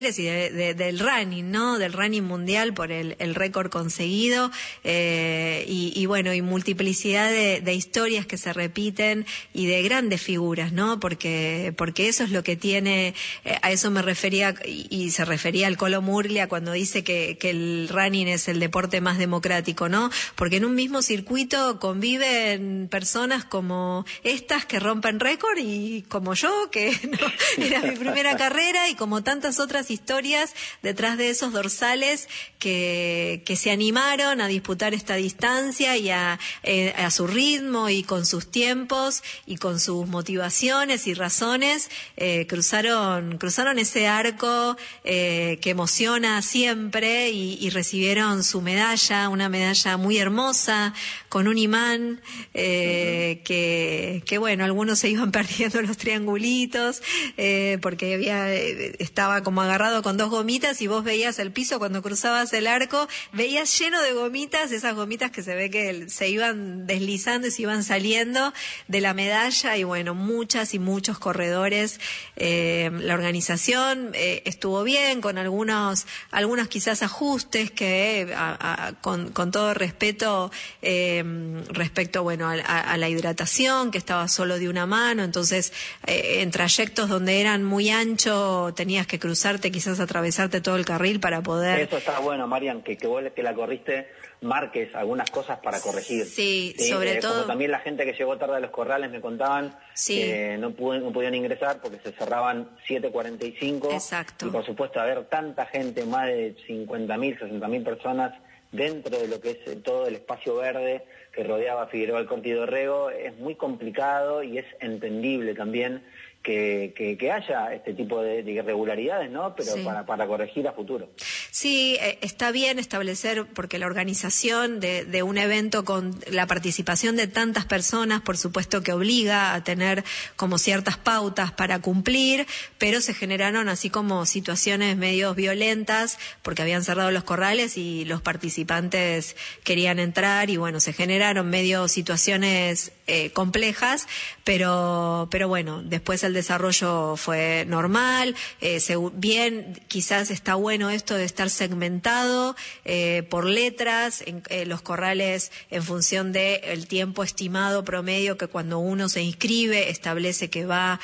y del running, ¿no? Del running mundial por el récord conseguido, y bueno, y multiplicidad de historias que se repiten y de grandes figuras, ¿no? Porque eso es lo que tiene, a eso me refería, y se refería al Colo Murglia cuando dice que el running es el deporte más democrático, ¿no? Porque en un mismo circuito conviven personas como estas que rompen récord y como yo, que no, era mi primera carrera, y como tantas otras historias detrás de esos dorsales que se animaron a disputar esta distancia y a su ritmo y con sus tiempos y con sus motivaciones y razones, cruzaron ese arco que emociona siempre, y recibieron su medalla, una medalla muy hermosa con un imán, que bueno, algunos se iban perdiendo los triangulitos, porque estaba como agarrado con 2 gomitas, y vos veías el piso cuando cruzabas el arco, veías lleno de gomitas, esas gomitas que se ve que se iban deslizando y se iban saliendo de la medalla, y bueno, muchas y muchos corredores. La organización estuvo bien, con algunos quizás ajustes que con todo respeto, respecto, bueno, a la hidratación, que estaba solo de una mano, entonces en trayectos donde eran muy anchos tenías que cruzarte, quizás atravesarte todo el carril para poder... Eso está bueno, Marian, que vos que la corriste marques algunas cosas para corregir. Sí, sobre todo... Como también la gente que llegó tarde a los corrales me contaban, sí, que no podían ingresar porque se cerraban 7:45. Exacto. Y por supuesto, haber tanta gente, más de 50.000, 60.000 personas dentro de lo que es todo el espacio verde que rodeaba Figueroa Alcorta y Dorrego, es muy complicado, y es entendible también que haya este tipo de irregularidades, ¿no? Pero sí, para corregir a futuro. Sí, está bien establecer, porque la organización de un evento con la participación de tantas personas, por supuesto que obliga a tener como ciertas pautas para cumplir, pero se generaron así como situaciones medio violentas, porque habían cerrado los corrales y los participantes querían entrar, y bueno, se generaron medio situaciones complejas, pero bueno, después el desarrollo fue normal, bien, quizás está bueno esto de estar segmentado por letras, los corrales en función del tiempo estimado promedio que cuando uno se inscribe establece que va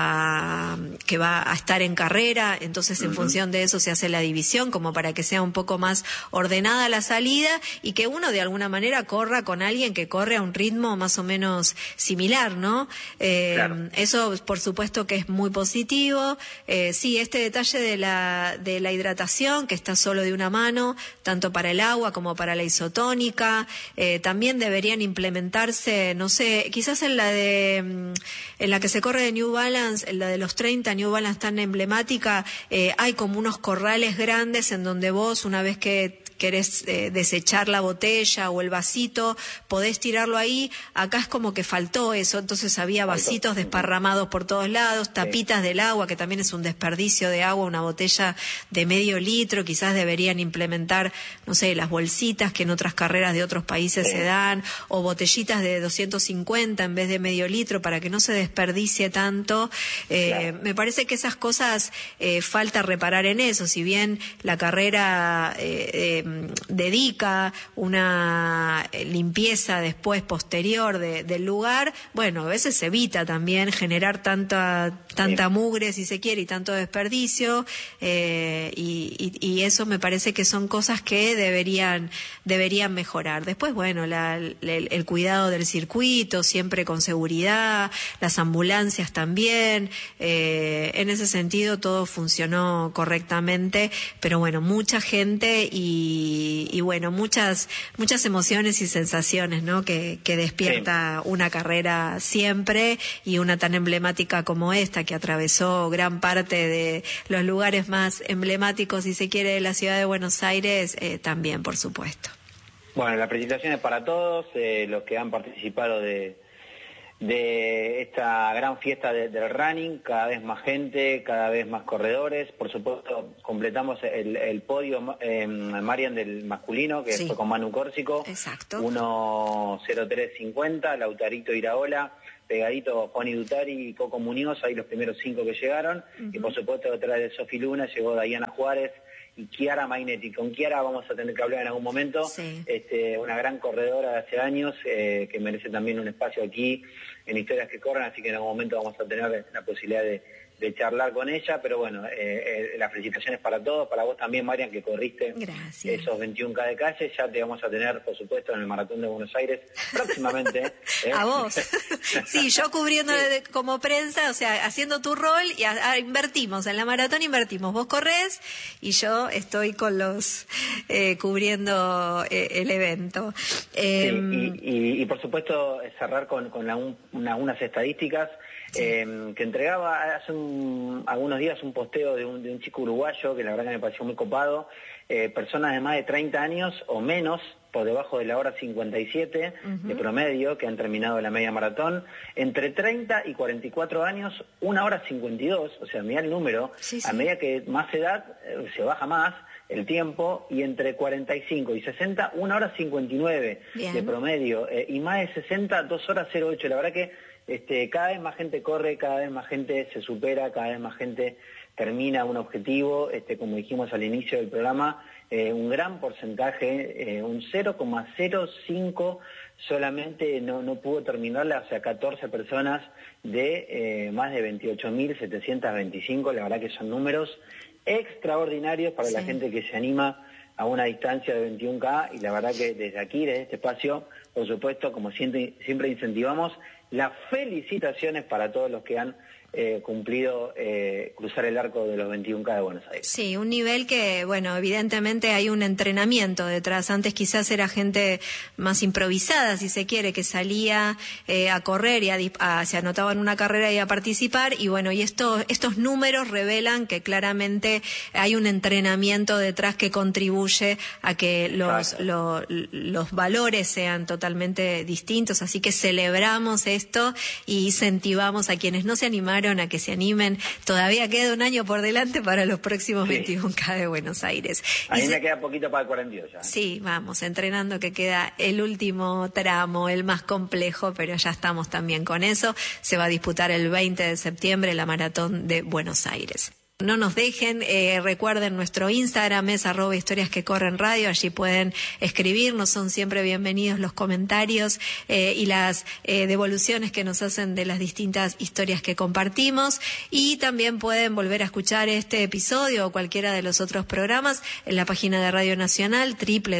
a estar en carrera, entonces en función de eso se hace la división como para que sea un poco más ordenada la salida, y que uno de alguna manera corra con alguien que corre a un ritmo más o menos similar, ¿no? Claro. Eso por supuesto que es muy positivo. Sí, este detalle de la hidratación, que está solo de una mano, tanto para el agua como para la isotónica, también deberían implementarse, no sé, quizás en la que se corre de New Balance, en la de los 30 New Balance tan emblemática, hay como unos corrales grandes en donde vos, una vez que querés desechar la botella o el vasito, podés tirarlo ahí. Acá es como que faltó eso, entonces había vasitos desparramados por todos lados, tapitas del agua, que también es un desperdicio de agua, una botella de medio litro, quizás deberían implementar, no sé, las bolsitas que en otras carreras de otros países se dan, o botellitas de 250 en vez de medio litro, para que no se desperdicie tanto. Claro. Me parece que esas cosas falta reparar en eso, si bien la carrera dedica una limpieza después posterior del lugar, bueno, a veces se evita también generar tanta mugre, si se quiere, y tanto desperdicio, y eso me parece que son cosas que deberían mejorar. Después, bueno, el cuidado del circuito, siempre con seguridad, las ambulancias también, en ese sentido todo funcionó correctamente, pero bueno, mucha gente y bueno, muchas emociones y sensaciones, ¿no? que despierta una carrera siempre, y una tan emblemática como esta, que atravesó gran parte de los lugares más emblemáticos, si se quiere, de la ciudad de Buenos Aires, también, por supuesto. Bueno, la presentación es para todos, los que han participado de esta gran fiesta del running, cada vez más gente, cada vez más corredores. Por supuesto, completamos el podio, Marian, del masculino, que fue con Manu Córsico. Exacto. 1:03:50, Lautarito Iraola, pegadito Juan Idutari y Coco Muñoz, ahí los primeros 5 que llegaron, y por supuesto detrás de Sofi Luna llegó Dayana Juárez y Chiara Mainetti. Con Chiara vamos a tener que hablar en algún momento, sí. Una gran corredora de hace años, que merece también un espacio aquí en Historias que Corren, así que en algún momento vamos a tener la posibilidad de charlar con ella, pero bueno, las felicitaciones para todos, para vos también, Marian, que corriste Gracias. esos 21K de calle, ya te vamos a tener, por supuesto, en el Maratón de Buenos Aires, próximamente. A vos. Sí, yo cubriendo como prensa, o sea, haciendo tu rol, y invertimos, en la maratón invertimos, vos corres y yo estoy con los, cubriendo el evento. Y por supuesto, cerrar con unas estadísticas. Sí. Que entregaba hace algunos días un posteo de un chico uruguayo que la verdad que me pareció muy copado, personas de más de 30 años o menos, por debajo de la hora 57 de promedio, que han terminado la media maratón, entre 30 y 44 años, 1 hora 52, o sea, mirá el número, a medida que más edad se baja más el tiempo, y entre 45 y 60, 1 hora 59 de promedio, y más de 60, 2 horas 08, la verdad que cada vez más gente corre, cada vez más gente se supera, cada vez más gente termina un objetivo, como dijimos al inicio del programa, un gran porcentaje, un 0,05 solamente no pudo terminarla, o sea, 14 personas de más de 28.725, la verdad que son números extraordinarios para la gente que se anima a una distancia de 21K, y la verdad que desde aquí, desde este espacio, por supuesto, como siempre incentivamos, las felicitaciones para todos los que han cumplido cruzar el arco de los 21K de Buenos Aires. Sí, un nivel que, bueno, evidentemente hay un entrenamiento detrás. Antes quizás era gente más improvisada, si se quiere, que salía a correr y se anotaba en una carrera y a participar, y bueno, y estos números revelan que claramente hay un entrenamiento detrás que contribuye a que los valores sean totalmente distintos, así que celebramos esto y incentivamos a quienes no se animaron a que se animen. Todavía queda un año por delante para los próximos 21K de Buenos Aires. A mí me queda poquito para el 42 ya. Sí, vamos, entrenando, que queda el último tramo, el más complejo, pero ya estamos también con eso. Se va a disputar el 20 de septiembre la Maratón de Buenos Aires. No nos dejen, recuerden nuestro Instagram es @historiasquecorrenradio, allí pueden escribirnos, son siempre bienvenidos los comentarios y las devoluciones que nos hacen de las distintas historias que compartimos, y también pueden volver a escuchar este episodio o cualquiera de los otros programas en la página de Radio Nacional,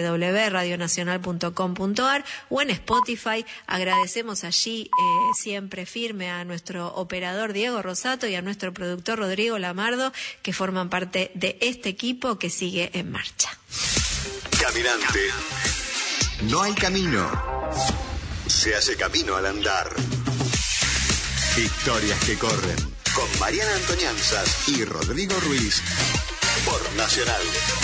www.radionacional.com.ar, o en Spotify. Agradecemos allí siempre firme a nuestro operador Diego Rosato y a nuestro productor Rodrigo Lamardo, que forman parte de este equipo que sigue en marcha. Caminante. No hay camino. Se hace camino al andar. Historias que corren. Con Mariana Antonianzas y Rodrigo Ruiz. Por Nacional.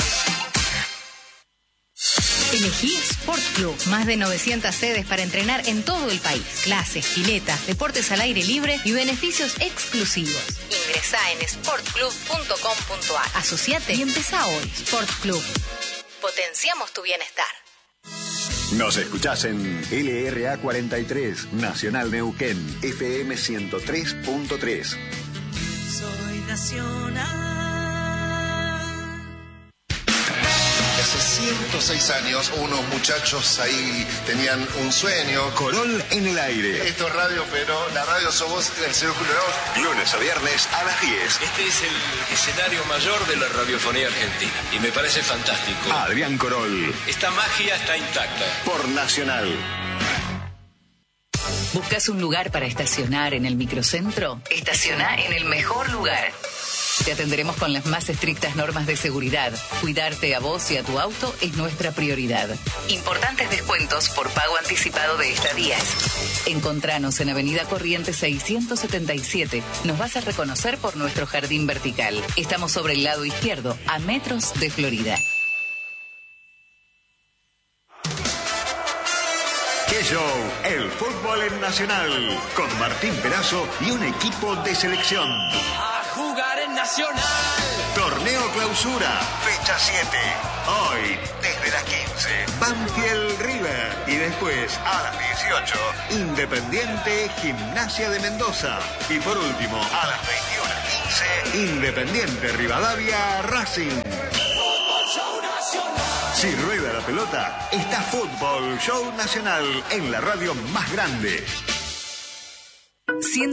Elegí Sport Club. Más de 900 sedes para entrenar en todo el país. Clases, piletas, deportes al aire libre y beneficios exclusivos. Ingresá en sportclub.com.ar. Asociate y empezá hoy. Sport Club. Potenciamos tu bienestar. Nos escuchás en LRA 43, Nacional Neuquén, FM 103.3. Soy Nacional. Hace 106 años, unos muchachos ahí tenían un sueño. Corol en el aire. Esto es radio, pero la radio somos el señor Julio Ramos. Lunes a viernes a las 10. Este es el escenario mayor de la radiofonía argentina y me parece fantástico. Adrián Corol. Esta magia está intacta. Por Nacional. ¿Buscas un lugar para estacionar en el microcentro? Estaciona en el mejor lugar. Te atenderemos con las más estrictas normas de seguridad. Cuidarte a vos y a tu auto es nuestra prioridad. Importantes descuentos por pago anticipado de estadías. Encontranos en Avenida Corrientes 677. Nos vas a reconocer por nuestro jardín vertical. Estamos sobre el lado izquierdo, a metros de Florida. ¡Qué show! El fútbol en Nacional. Con Martín Perazo y un equipo de selección. A jugar en Nacional. Torneo Clausura, fecha 7. Hoy, desde las 15, Banfield River. Y después, a las 18, Independiente Gimnasia de Mendoza. Y por último, a las 21:15, Independiente Rivadavia Racing. Si rueda la pelota, está Fútbol Show Nacional en la radio más grande.